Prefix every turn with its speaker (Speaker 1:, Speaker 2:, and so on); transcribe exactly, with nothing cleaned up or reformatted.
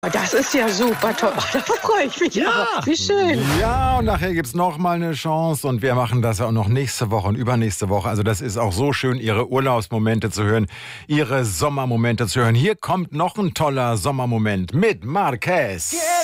Speaker 1: Das ist ja super toll. Da freue ich mich.
Speaker 2: Ja.
Speaker 1: Aber. Wie schön.
Speaker 2: Ja, und nachher gibt's noch mal eine Chance und wir machen das auch noch nächste Woche und übernächste Woche. Also das ist auch so schön, Ihre Urlaubsmomente zu hören, Ihre Sommermomente zu hören. Hier kommt noch ein toller Sommermoment mit Marquez.